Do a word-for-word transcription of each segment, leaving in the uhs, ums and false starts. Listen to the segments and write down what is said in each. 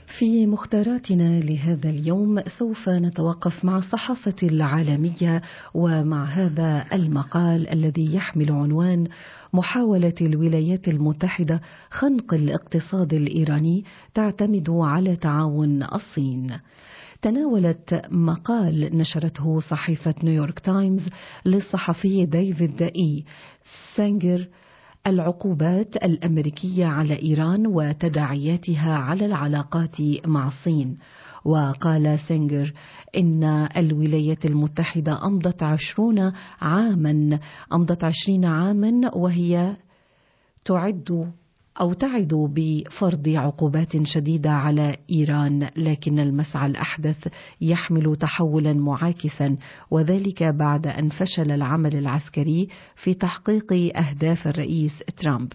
في مختاراتنا لهذا اليوم سوف نتوقف مع الصحافة العالمية ومع هذا المقال الذي يحمل عنوان محاولة الولايات المتحدة خنق الاقتصاد الإيراني تعتمد على تعاون الصين. تناولت مقال نشرته صحيفة نيويورك تايمز للصحفي ديفيد إي سانجر العقوبات الأمريكية على إيران وتداعياتها على العلاقات مع الصين. وقال سينجر إن الولايات المتحدة أمضت عشرون عاما أمضت عشرين عاما وهي تعد أو تعد بفرض عقوبات شديدة على إيران، لكن المسعى الأحدث يحمل تحولا معاكسا، وذلك بعد أن فشل العمل العسكري في تحقيق أهداف الرئيس ترامب.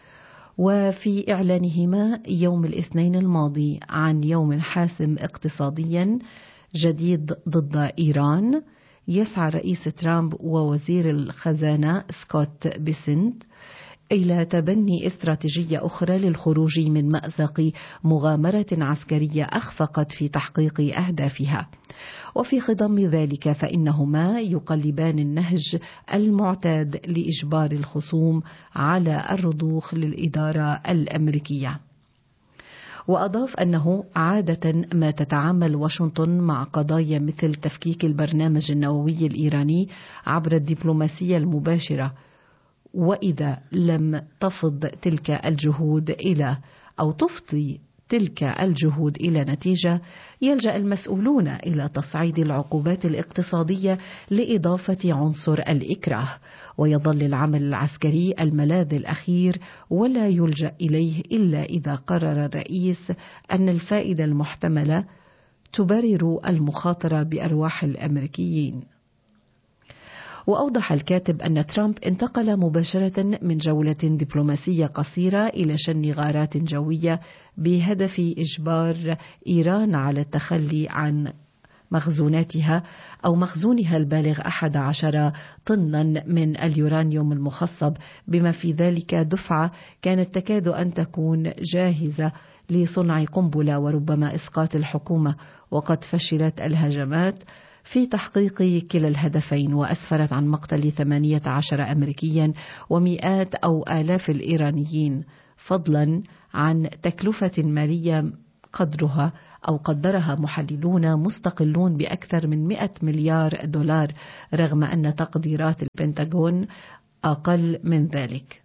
وفي إعلانهما يوم الاثنين الماضي عن يوم حاسم اقتصاديا جديد ضد إيران، يسعى الرئيس ترامب ووزير الخزانة سكوت بيسنت إلى تبني استراتيجية أخرى للخروج من مأزق مغامرة عسكرية أخفقت في تحقيق أهدافها. وفي خضم ذلك فإنهما يقلبان النهج المعتاد لإجبار الخصوم على الرضوخ للإدارة الأمريكية. وأضاف أنه عادة ما تتعامل واشنطن مع قضايا مثل تفكيك البرنامج النووي الإيراني عبر الدبلوماسية المباشرة، وإذا لم تفض تلك الجهود إلى أو تفضي تلك الجهود إلى نتيجة يلجأ المسؤولون إلى تصعيد العقوبات الاقتصادية لإضافة عنصر الإكراه، ويظل العمل العسكري الملاذ الأخير ولا يلجأ إليه إلا إذا قرر الرئيس أن الفائدة المحتملة تبرر المخاطرة بأرواح الأمريكيين. وأوضح الكاتب أن ترامب انتقل مباشرة من جولة دبلوماسية قصيرة إلى شن غارات جوية بهدف إجبار إيران على التخلي عن مخزوناتها أو مخزونها البالغ أحد عشر طنا من اليورانيوم المخصب، بما في ذلك دفعة كانت تكاد أن تكون جاهزة لصنع قنبلة وربما إسقاط الحكومة. وقد فشلت الهجمات في تحقيق كلا الهدفين، وأسفرت عن مقتل ثمانية عشر أمريكيا ومئات أو آلاف الإيرانيين، فضلا عن تكلفة مالية قدرها أو قدرها محللون مستقلون بأكثر من مئة مليار دولار، رغم أن تقديرات البنتاغون أقل من ذلك.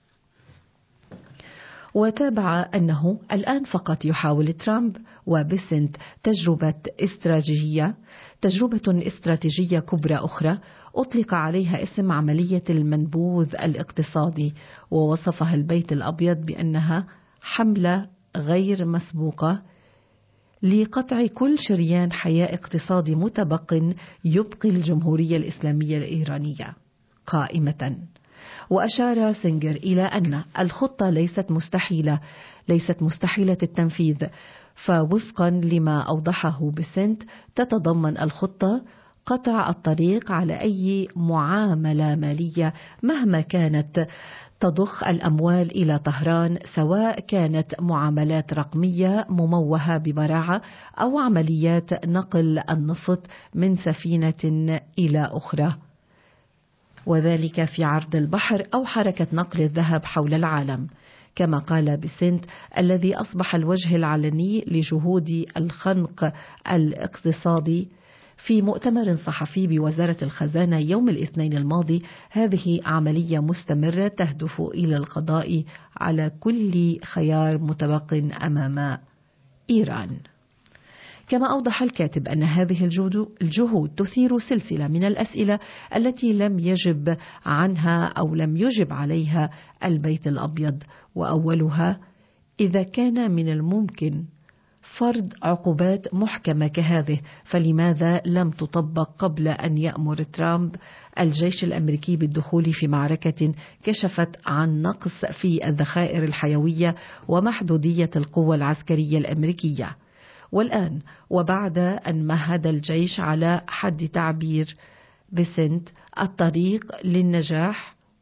وتابع أنه الآن فقط يحاول ترامب وبيسنت تجربة استراتيجية تجربة استراتيجية كبرى أخرى أطلق عليها اسم عملية المنبوذ الاقتصادي، ووصفها البيت الأبيض بأنها حملة غير مسبوقة لقطع كل شريان حياة اقتصادي متبق يبقي الجمهورية الإسلامية الإيرانية قائمة. وأشار سينجر إلى أن الخطة ليست مستحيلة ليست مستحيلة التنفيذ، فوفقا لما أوضحه بيسنت تتضمن الخطة قطع الطريق على أي معاملة مالية مهما كانت تضخ الأموال إلى طهران، سواء كانت معاملات رقمية مموهة ببراعة أو عمليات نقل النفط من سفينة إلى أخرى، وذلك في عرض البحر أو حركة نقل الذهب حول العالم. كما قال بيسنت الذي أصبح الوجه العلني لجهود الخنق الاقتصادي في مؤتمر صحفي بوزارة الخزانة يوم الاثنين الماضي: هذه عملية مستمرة تهدف إلى القضاء على كل خيار متبق أمام إيران. كما أوضح الكاتب أن هذه الجهود تثير سلسلة من الأسئلة التي لم يجب عنها أو لم يجب عليها البيت الأبيض، وأولها: إذا كان من الممكن فرض عقوبات محكمة كهذه، فلماذا لم تطبق قبل أن يأمر ترامب الجيش الأمريكي بالدخول في معركة كشفت عن نقص في الذخائر الحيوية ومحدودية القوة العسكرية الأمريكية؟ والآن وبعد أن مهد الجيش على حد تعبير بيسنت الطريق للنجاح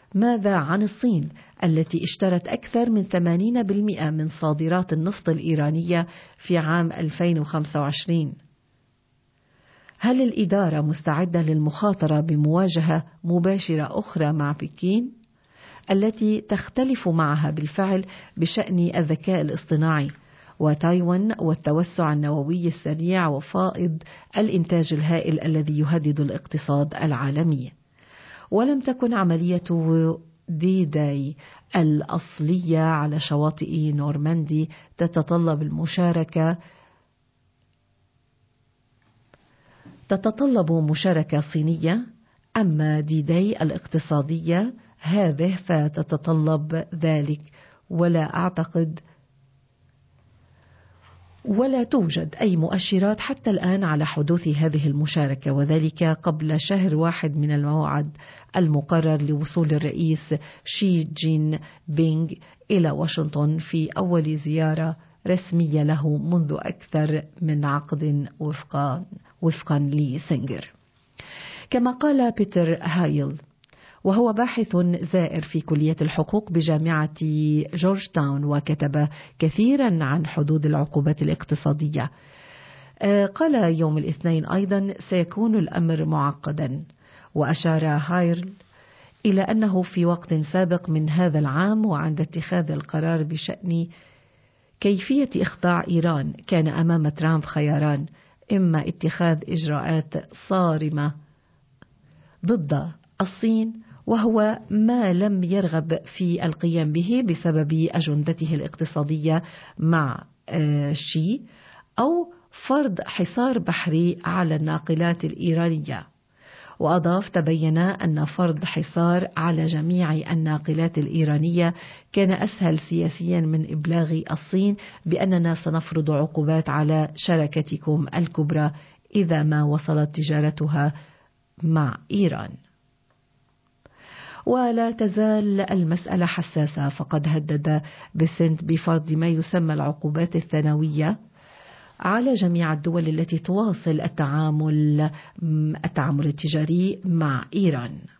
ماذا عن الصين التي اشترت أكثر من ثمانين بالمئة من صادرات النفط الإيرانية في عام ألفين وخمسة وعشرين؟ هل الإدارة مستعدة للمخاطرة بمواجهة مباشرة أخرى مع بكين التي تختلف معها بالفعل بشأن الذكاء الاصطناعي وتايوان والتوسع النووي السريع وفائض الإنتاج الهائل الذي يهدد الاقتصاد العالمي؟ ولم تكن عملية دي داي الأصلية على شواطئ نورماندي تتطلب المشاركة تتطلب مشاركة صينية، أما دي داي الاقتصادية هذه فتتطلب ذلك، ولا أعتقد ولا توجد أي مؤشرات حتى الآن على حدوث هذه المشاركة، وذلك قبل شهر واحد من الموعد المقرر لوصول الرئيس شي جين بينغ إلى واشنطن في أول زيارة رسمية له منذ أكثر من عقد وفقا وفقا لسينجر. كما قال بيتر هايل وهو باحث زائر في كلية الحقوق بجامعة جورج تاون وكتب كثيرا عن حدود العقوبات الاقتصادية، قال يوم الاثنين أيضا سيكون الأمر معقدا، وأشار هايل إلى أنه في وقت سابق من هذا العام وعند اتخاذ القرار بشأن كيفية إخضاع إيران كان أمام ترامب خياران: إما اتخاذ إجراءات صارمة ضد الصين، وهو ما لم يرغب في القيام به بسبب أجندته الاقتصادية مع شي، أو فرض حصار بحري على الناقلات الإيرانية. وأضاف: تبين أن فرض حصار على جميع الناقلات الإيرانية كان أسهل سياسيا من إبلاغ الصين بأننا سنفرض عقوبات على شركتكم الكبرى إذا ما وصلت تجارتها مع إيران. ولا تزال المسألة حساسة، فقد هدد بيسنت بفرض ما يسمى العقوبات الثانوية على جميع الدول التي تواصل التعامل التعامل التجاري مع إيران.